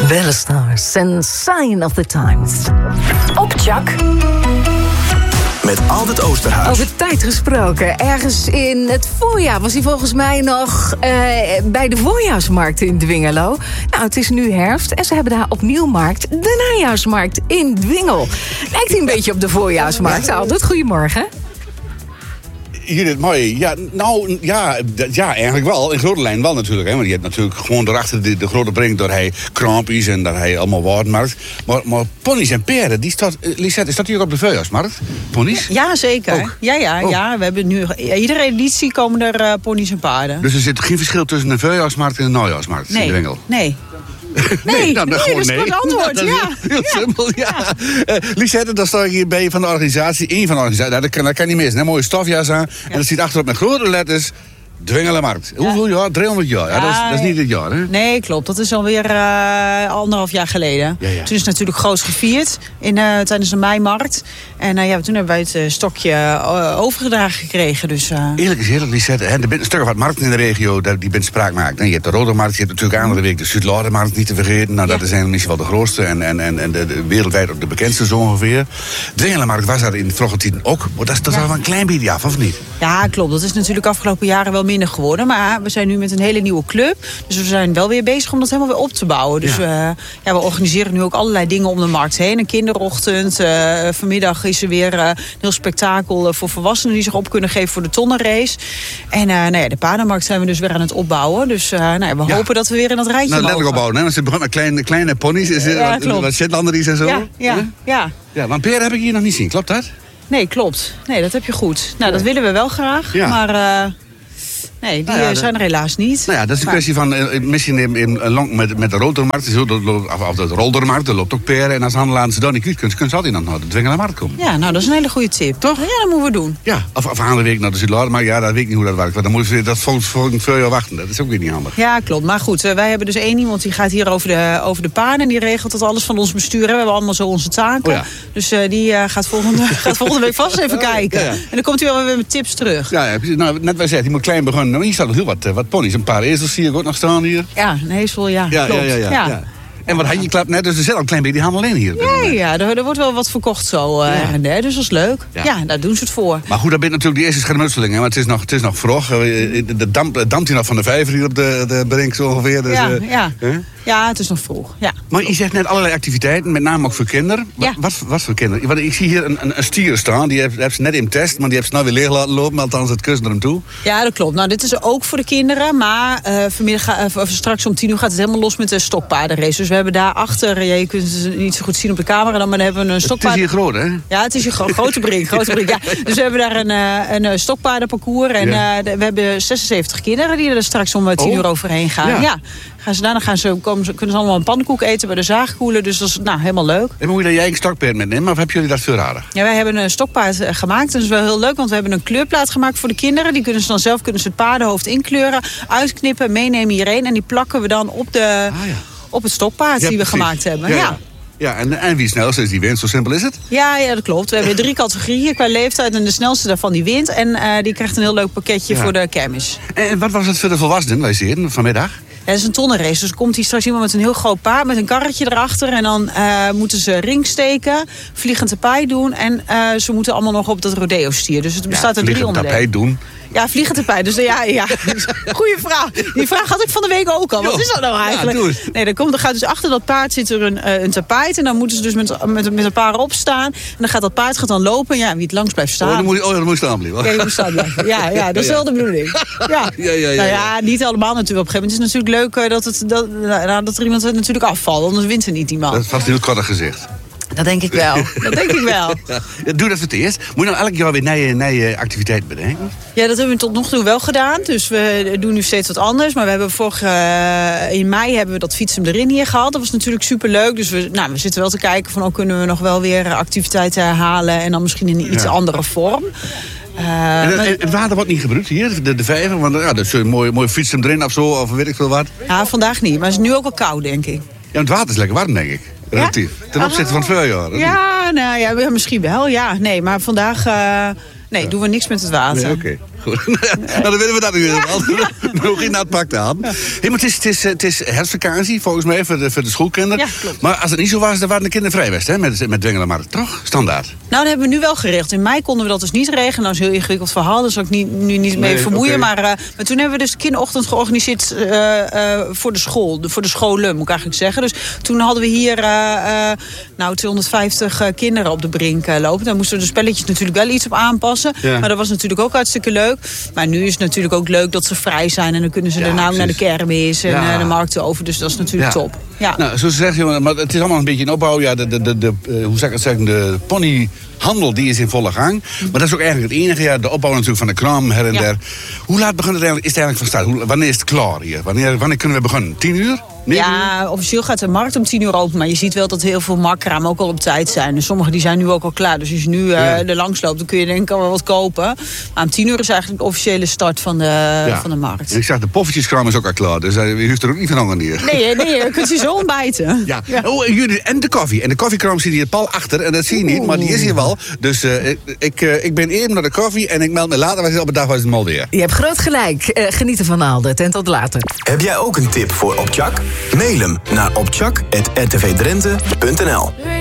Wellestars en Sign of the Times. Op Chuck. Met Aldert Oosterhuis. Over tijd gesproken. Ergens in het voorjaar was hij volgens mij nog bij de voorjaarsmarkt in Dwingelo. Nou, het is nu herfst en ze hebben daar opnieuw markt. De najaarsmarkt in Dwingel. Lijkt hij een beetje op de voorjaarsmarkt, Aldert? Goedemorgen. Judith, mooi. Ja, nou, ja, eigenlijk wel. In grote lijn wel natuurlijk. Hè. Want je hebt natuurlijk gewoon daarachter de grote brink... dat hij krampjes en dat hij allemaal waardmarkt. Maar ponies en peren, die staat... Lisette, is dat hier ook op de voorjaarsmarkt? Ponies? Ja, zeker. Ook? Ja. We hebben nu... Iedere editie komen er ponies en paarden. Dus er zit geen verschil tussen een voorjaarsmarkt en een najaarsmarkt in Dwingel? Nee, dat is een goed antwoord. Dat is heel simpel, ja. Lisette, dan sta ik hier bij van de organisatie. Eén van de organisaties. Dat kan niet missen. Een mooie stofjas aan. En dat ziet achterop met grote letters... Dwingelenmarkt. Hoeveel jaar? 300 jaar. Ja, dat is niet dit jaar, hè? Nee, klopt. Dat is alweer 1,5 jaar geleden. Ja. Toen is het natuurlijk groot gevierd tijdens de meimarkt. En toen hebben wij het stokje overgedragen gekregen. Dus, Eerlijk is heerlijk, Lisette. Er zijn een stuk of wat markten in de regio die bent spraak maakt. Je hebt de Rodermarkt, je hebt natuurlijk aanstaande week de Zuid-Laardermarkt niet te vergeten. Nou, dat zijn misschien wel de grootste en de wereldwijd ook de bekendste zo ongeveer. Dwingelenmarkt was daar in vroege tijden ook. Maar dat is al wel een klein beetje af, of niet? Ja, klopt. Dat is natuurlijk afgelopen jaren wel minder geworden. Maar we zijn nu met een hele nieuwe club. Dus we zijn wel weer bezig om dat helemaal weer op te bouwen. Dus we organiseren nu ook allerlei dingen om de markt heen. Een kinderochtend. Vanmiddag is er weer een heel spektakel voor volwassenen die zich op kunnen geven voor de tonnenrace. En de paardenmarkt zijn we dus weer aan het opbouwen. Dus we hopen dat we weer in dat rijtje mogen. Letterlijk opbouwen, hè? Want ze begonnen met kleine ponies. Wat Shetlanderies en zo. Ja. Want peren heb ik hier nog niet zien. Klopt dat? Nee, klopt. Nee, dat heb je goed. Nou, dat willen we wel graag. Ja. Maar... Nee, die zijn er helaas niet. Nou ja, dat is een kwestie van misschien met de Rodermarkt, of de Roldermarkt, er loopt ook peren. En als handelaars ze dan niet kwijt kunnen ze altijd naar de Dwingelenmarkt komen. Ja, nou, dat is een hele goede tip. Toch? Ja, dat moeten we doen. Ja, of aan de week naar de Zuid-Laardermarkt, ja, dat weet ik niet hoe dat werkt. Want dan moeten we dat voor een jaar wachten. Dat is ook weer niet handig. Ja, klopt. Maar goed, wij hebben dus één iemand die gaat hier over de paarden. En die regelt dat alles van ons bestuur. We hebben allemaal zo onze taken. Oh ja. Dus die gaat volgende week vast even kijken. Ja. En dan komt hij wel weer met tips terug. Ja, nou, net wat zei, die moet klein beginnen. Nou, hier staat nog heel wat ponies. Een paar ezels zie ik ook nog staan hier. Ja, een ezel, ja. Klopt. Ja. En wat handje klapt net, dus er zit al een klein beetje handel in hier. Ja, er wordt wel wat verkocht zo. Dus dat is leuk. Ja, daar doen ze het voor. Maar goed, dat bent natuurlijk de eerste schermutseling. Hè? Want het is nog vroeg. De dampt hier nog van de vijver hier op de brink zo ongeveer. Dus, ja, het is nog vroeg. Ja. Maar je zegt net allerlei activiteiten, met name ook voor kinderen. Ja. Wat voor kinderen? Want ik zie hier een stier staan. Die heb ze net in test, maar die heb ze nou weer leeg laten lopen. Althans, het kussen er hem toe. Ja, dat klopt. Nou, dit is ook voor de kinderen. Maar straks om 10:00 gaat het helemaal los met de stokpaardenrace. Dus we hebben daarachter, je kunt het niet zo goed zien op de camera, maar dan hebben we een stokpaarden... Het is hier groot, hè? Ja, het is hier grote brink. Ja. Dus we hebben daar een stokpaardenparcours. En we hebben 76 kinderen die er straks om 10:00 overheen gaan. Ja. Kunnen ze allemaal een pannenkoek eten bij de zaagkoelen. Dus dat is helemaal leuk. En moet je daar jij een stokpaard met nemen? Of hebben jullie dat veel raden? Ja, wij hebben een stokpaard gemaakt. Dat is wel heel leuk, want we hebben een kleurplaat gemaakt voor de kinderen. Die kunnen ze dan zelf het paardenhoofd inkleuren, uitknippen, meenemen hierheen. En die plakken we dan op het stokpaard die we gemaakt hebben. Ja, en wie snelste is die wint, zo simpel is het? Ja, dat klopt. We hebben 3 categorieën qua leeftijd en de snelste daarvan die wint. En die krijgt een heel leuk pakketje voor de kermis. En wat was het voor de volwassenen, wij zien vanmiddag? Ja, dat is een tonnenrace. Dus komt hier straks iemand met een heel groot paard, met een karretje erachter. En dan moeten ze ring steken, vliegend tapijt doen. En ze moeten allemaal nog op dat rodeo stier. Dus het bestaat uit 3 onderdelen. Tapijt doen? Ja, vliegend tapijt. Dus ja. Goeie vraag. Die vraag had ik van de week ook al. Wat is dat nou eigenlijk? Nee, er gaat dus achter dat paard zit er een tapijt. En dan moeten ze dus met een paar opstaan. En dan gaat dat paard dan lopen. Ja, wie het langs blijft staan. Dan moet je staan blijven. Ja, je moet staan blijven. Ja, dat is wel de bedoeling. Ja. Nou ja, niet allemaal natuurlijk op een gegeven moment. Het is natuurlijk leuk dat er iemand natuurlijk afvalt. Anders wint er niet iemand. Dat is vast een heel korte gezicht. Dat denk ik wel. Ja, doe dat voor het eerst. Moet je dan elk jaar weer nieuwe activiteiten bedenken? Ja, dat hebben we tot nog toe wel gedaan. Dus we doen nu steeds wat anders. Maar we hebben in mei hebben we dat fietsen erin hier gehad. Dat was natuurlijk superleuk. Dus we zitten wel te kijken van kunnen we nog wel weer activiteiten herhalen. En dan misschien in een iets andere vorm. Het water wordt niet gebruikt hier, de vijver. Want dat is een mooi fietsen erin of zo, of weet ik veel wat. Ja, vandaag niet. Maar het is nu ook al koud, denk ik. Ja, het water is lekker warm, denk ik. Relatief. Ten opzichte van het voorjaar. Ja, misschien wel. Ja, nee, maar vandaag doen we niks met het water. Nee, oké. goed. Nou, dan willen we dat nu in ieder geval. Nog in dat pak aan. Hey, maar het is herfstvakantie, volgens mij, voor de schoolkinderen. Ja, klopt. Maar als het niet zo was, dan waren de kinderen vrij best, hè, met Dwingelenmarkt, toch? Standaard. Nou, dat hebben we nu wel geregeld. In mei konden we dat dus niet regelen. Nou, is een heel ingewikkeld verhaal, daar zal ik nu niet mee vermoeien. Okay. Maar toen hebben we dus de kinderochtend georganiseerd voor de school. Voor de scholen, moet ik eigenlijk zeggen. Dus toen hadden we hier 250 kinderen op de brink lopen. Daar moesten we de spelletjes natuurlijk wel iets op aanpassen. Ja. Maar dat was natuurlijk ook hartstikke leuk. Maar nu is het natuurlijk ook leuk dat ze vrij zijn. En dan kunnen ze daarna ook naar de kermis en de markten over. Dus dat is natuurlijk top. Ja. Nou, zoals zeg je, maar het is allemaal een beetje een opbouw. Ja, hoe zou ik het zeggen, de ponyhandel die is in volle gang. Maar dat is ook eigenlijk het enige. Ja, de opbouw natuurlijk van de kraam her en der. Hoe laat begint het eigenlijk? Is het eigenlijk van start? Wanneer is het klaar hier? Wanneer kunnen we beginnen? 10 uur? 9 uur? Ja, officieel gaat de markt om 10 uur open. Maar je ziet wel dat heel veel marktkramen ook al op tijd zijn. Dus sommige die zijn nu ook al klaar. Dus als je nu er langs loopt, dan kun je denk ik al wel wat kopen. Maar om 10 uur is eigenlijk de officiële start van de markt. En ik zag, de poffertjeskraam is ook al klaar. Dus je hoeft er ook niet van aan neer. Nee, je kunt je zo ontbijten. Ja. Oh, en jullie, en de koffie. En de koffiekraam zit hier pal achter. En dat zie je niet, maar die is hier wel. Dus ik ben even naar de koffie. En ik meld me later, was het op een dag was het mal weer. Je hebt groot gelijk. Genieten van Aldert en tot later. Heb jij ook een tip voor Opchak? Mail hem naar opchak@rtvdrenthe.nl.